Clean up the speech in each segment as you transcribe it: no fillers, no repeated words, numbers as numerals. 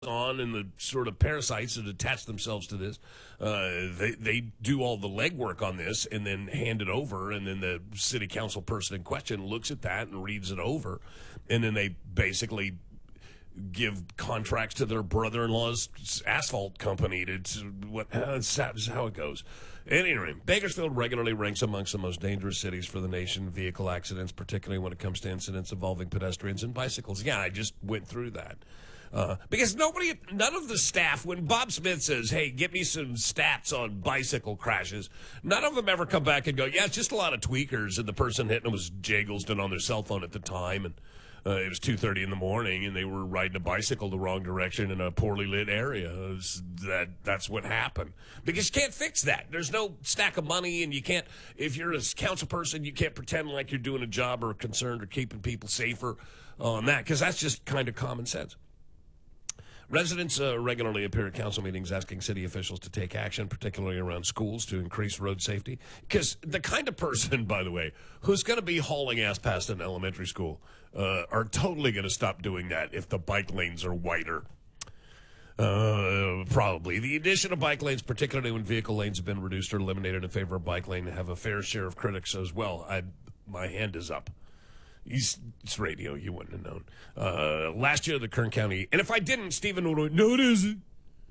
on and the sort of parasites that attach themselves to this, they do all the legwork on this and then hand it over, and then the city council person in question looks at that and reads it over, and then they basically give contracts to their brother-in-law's asphalt company. That's how it goes. Anyway, Bakersfield regularly ranks amongst the most dangerous cities for the nation. Vehicle accidents, particularly when it comes to incidents involving pedestrians and bicycles. Yeah, I just went through that. Because none of the staff, when Bob Smith says, hey, give me some stats on bicycle crashes, none of them ever come back and go, yeah, it's just a lot of tweakers, and the person hitting them was Jay Golston on their cell phone at the time, and it was 2:30 in the morning, and they were riding a bicycle the wrong direction in a poorly lit area. That's what happened. Because you can't fix that. There's no stack of money, and you can't, if you're a council person, you can't pretend like you're doing a job or concerned or keeping people safer on that, because that's just kind of common sense. Residents regularly appear at council meetings asking city officials to take action, particularly around schools, to increase road safety. Because the kind of person, by the way, who's going to be hauling ass past an elementary school are totally going to stop doing that if the bike lanes are wider. Probably. The addition of bike lanes, particularly when vehicle lanes have been reduced or eliminated in favor of bike lane, have a fair share of critics as well. My hand is up. It's radio. You wouldn't have known. Last year, the Kern County, and if I didn't, Stephen would have, no, it isn't.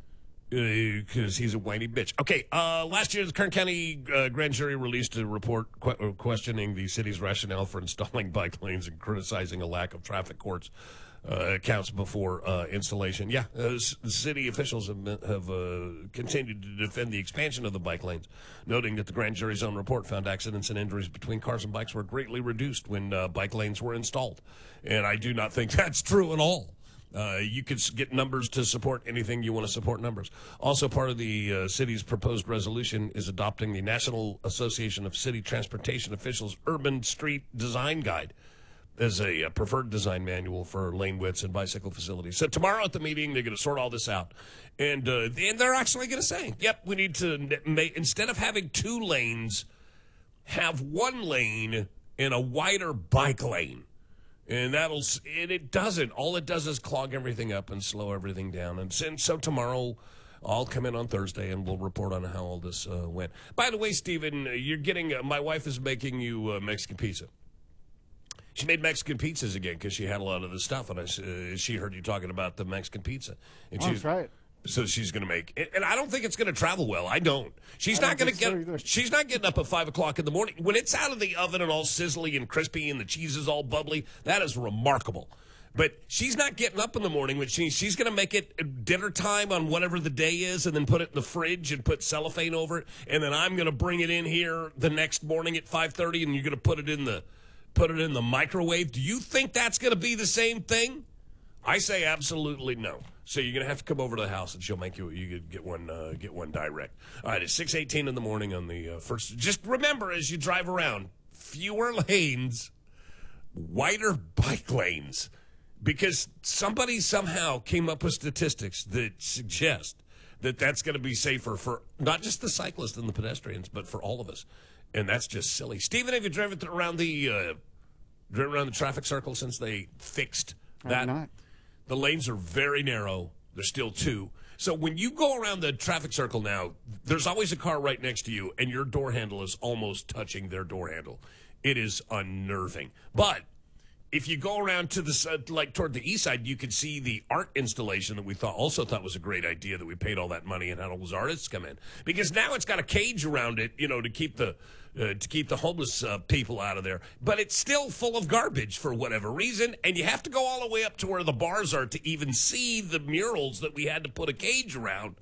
Because he's a whiny bitch. Okay, last year, the Kern County grand jury released a report questioning the city's rationale for installing bike lanes and criticizing a lack of traffic courts counts before installation. Yeah, city officials have continued to defend the expansion of the bike lanes, noting that the grand jury's own report found accidents and injuries between cars and bikes were greatly reduced when bike lanes were installed. And I do not think that's true at all. You could get numbers to support anything you want to support numbers. Also, part of the city's proposed resolution is adopting the National Association of City Transportation Officials Urban Street Design Guide as a preferred design manual for lane widths and bicycle facilities. So tomorrow at the meeting, they're going to sort all this out. And they're actually going to say, yep, we need to, instead of having 2 lanes, have 1 lane and a wider bike lane. And it doesn't. All it does is clog everything up and slow everything down. And so tomorrow, I'll come in on Thursday and we'll report on how all this went. By the way, Stephen, you're getting, my wife is making you Mexican pizza. She made Mexican pizzas again because she had a lot of the stuff, and she heard you talking about the Mexican pizza. And that's right. So she's going to make it, and I don't think it's going to travel well. I don't. She's not going to get. She's not getting up at 5 o'clock in the morning when it's out of the oven and all sizzly and crispy and the cheese is all bubbly. That is remarkable. But she's not getting up in the morning when she's going to make it dinner time on whatever the day is, and then put it in the fridge and put cellophane over it, and then I'm going to bring it in here the next morning at 5:30, and you're going to put it in the microwave. Do you think that's going to be the same thing? I say absolutely no. So you're going to have to come over to the house, and she'll make you get one direct. All right, it's 6:18 in the morning on the first. Just remember, as you drive around, fewer lanes, wider bike lanes, because somebody somehow came up with statistics that suggest that that's going to be safer for not just the cyclists and the pedestrians, but for all of us. And that's just silly. Stephen, have you driven around the traffic circle since they fixed that? I have not. The lanes are very narrow. There's still 2. So when you go around the traffic circle now, there's always a car right next to you, and your door handle is almost touching their door handle. It is unnerving. But if you go around to the side, like toward the east side, you can see the art installation that we also thought was a great idea, that we paid all that money and had all those artists come in. Because now it's got a cage around it, to keep the homeless people out of there. But it's still full of garbage for whatever reason, and you have to go all the way up to where the bars are to even see the murals that we had to put a cage around,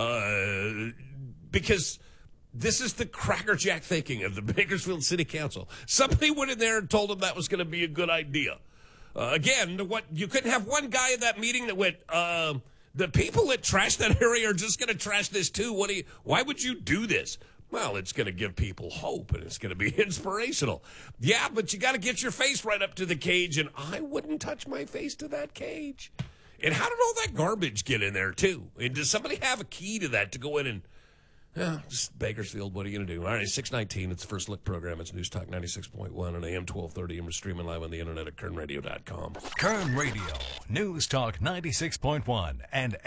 because this is the crackerjack thinking of the Bakersfield City Council. Somebody went in there and told them that was going to be a good idea. Again, you couldn't have one guy in that meeting that went, the people that trash that area are just going to trash this too. Why would you do this? Well, it's going to give people hope, and it's going to be inspirational. Yeah, but you got to get your face right up to the cage, and I wouldn't touch my face to that cage. And how did all that garbage get in there, too? And does somebody have a key to that to go in and Yeah, just Bakersfield. What are you going to do? All right, 6:19. It's the First Look program. It's News Talk 96.1 and AM 1230. And we're streaming live on the internet at kernradio.com. Kern Radio, News Talk 96.1 and